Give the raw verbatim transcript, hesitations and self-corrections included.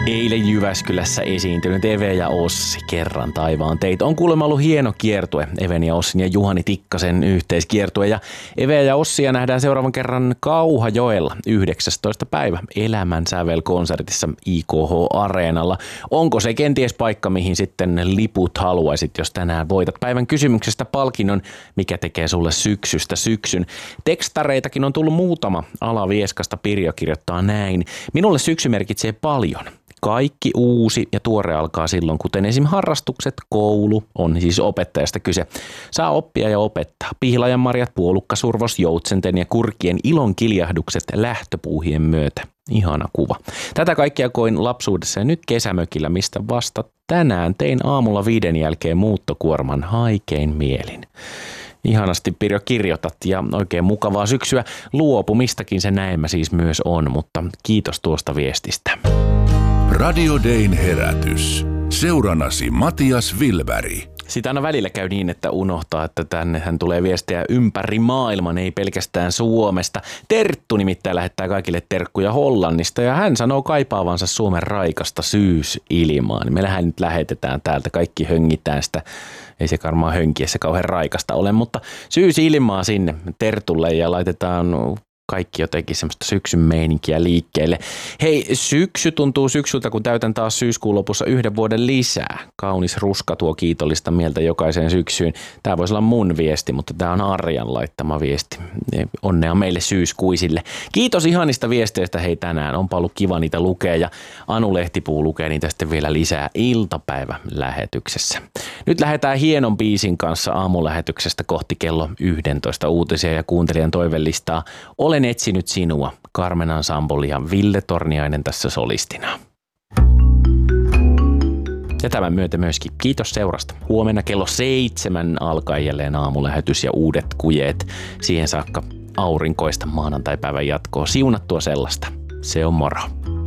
Eilen Jyväskylässä esiintynyt Eve ja Ossi kerran taivaan teit. On kuulemma ollut hieno kiertue, Even ja Ossin ja Juhani Tikkasen yhteiskiertue. Ja Eve ja Ossia nähdään seuraavan kerran Kauhajoella yhdeksästoista päivä Elämän sävel-konsertissa I K H-areenalla. Onko se kenties paikka, mihin sitten liput haluaisit, jos tänään voitat päivän kysymyksestä palkinnon, mikä tekee sulle syksystä syksyn? Tekstareitakin on tullut muutama. Ala Vieskasta Pirjo kirjoittaa näin. Minulle syksy merkitsee paljon. Kaikki uusi ja tuore alkaa silloin, kuten esim. Harrastukset, koulu, on siis opettajasta kyse. Saa oppia ja opettaa. Pihlajanmarjat, puolukkasurvos, joutsenten ja kurkien ilon kiljahdukset lähtöpuuhien myötä. Ihana kuva. Tätä kaikkia koin lapsuudessa ja nyt kesämökillä, mistä vasta tänään tein aamulla viiden jälkeen muuttokuorman haikein mielin. Ihanasti Pirjo kirjoitat ja oikein mukavaa syksyä. Luopumistakin se näemmä siis myös on, mutta kiitos tuosta viestistä. Radio Dayn herätys. Seurannasi Matias Vilberg. Sitä aina välillä käy niin, että unohtaa, että tännehän tulee viestejä ympäri maailman, ei pelkästään Suomesta. Terttu nimittäin lähettää kaikille terkkuja Hollannista ja hän sanoo kaipaavansa Suomen raikasta syysilmaa. Meillähän nyt lähetetään täältä, kaikki höngitään sitä. Ei se varmaan hönkiessä kauhean raikasta ole, mutta syysilmaa sinne Tertulle ja laitetaan kaikki jotenkin semmoista syksyn meininkiä liikkeelle. Hei, syksy tuntuu syksyltä, kun täytän taas syyskuun lopussa yhden vuoden lisää. Kaunis ruska tuo kiitollista mieltä jokaiseen syksyyn. Tämä voisi olla mun viesti, mutta tämä on Arjan laittama viesti. Onnea meille syyskuisille. Kiitos ihanista viesteistä hei tänään. Onpa ollut kiva niitä lukea ja Anu Lehtipuu lukee niitä sitten vielä lisää iltapäivälähetyksessä. Nyt lähdetään hienon biisin kanssa aamulähetyksestä kohti kello yksitoista uutisia ja kuuntelijan toivelistaa. Olen etsinyt sinua, Carmen Ensemble ja Ville Torniainen tässä solistina. Ja tämän myötä myöskin kiitos seurasta. Huomenna kello seitsemän alkaa jälleen aamulähetys ja uudet kujeet. Siihen saakka aurinkoista maanantaipäivän jatkoa. Siunattua sellaista. Se on moro.